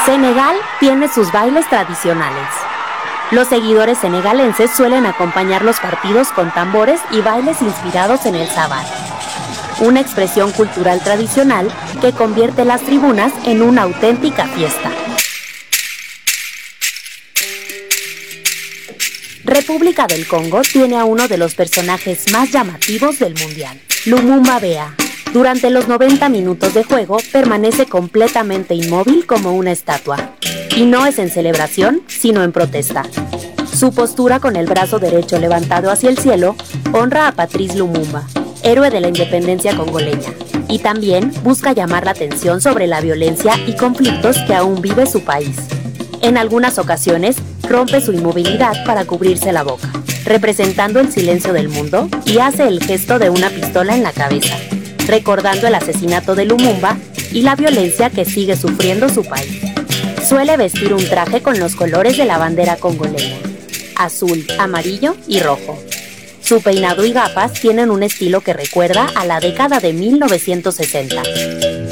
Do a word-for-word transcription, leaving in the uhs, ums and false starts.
Senegal tiene sus bailes tradicionales. Los seguidores senegalenses suelen acompañar los partidos con tambores y bailes inspirados en el sabar, una expresión cultural tradicional que convierte las tribunas en una auténtica fiesta. República del Congo tiene a uno de los personajes más llamativos del mundial, Lumumba Bea. Durante los noventa minutos de juego permanece completamente inmóvil como una estatua. Y no es en celebración, sino en protesta. Su postura con el brazo derecho levantado hacia el cielo honra a Patrice Lumumba, héroe de la independencia congoleña, y también busca llamar la atención sobre la violencia y conflictos que aún vive su país. En algunas ocasiones, rompe su inmovilidad para cubrirse la boca, representando el silencio del mundo, y hace el gesto de una pistola en la cabeza, recordando el asesinato de Lumumba y la violencia que sigue sufriendo su país. Suele vestir un traje con los colores de la bandera congoleña, azul, amarillo y rojo. Su peinado y gafas tienen un estilo que recuerda a la década de mil novecientos sesenta.